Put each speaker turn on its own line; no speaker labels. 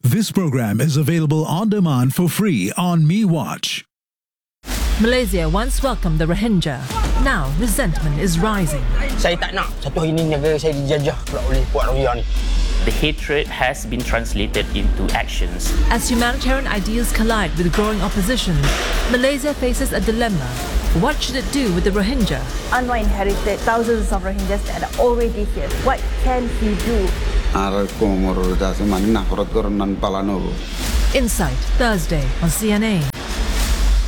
This program is available on demand for free on MeWatch.
Malaysia once welcomed the Rohingya. Now resentment is rising.
Saya tak nak satu hari ni negara saya dijajah oleh puak Rohingya ni.
The hatred has been translated into actions.
As humanitarian ideals collide with growing opposition, Malaysia faces a dilemma. What should it do with the Rohingya?
Anwar inherited thousands of Rohingyas that are already here. What can he do?
Insight, Thursday on CNN.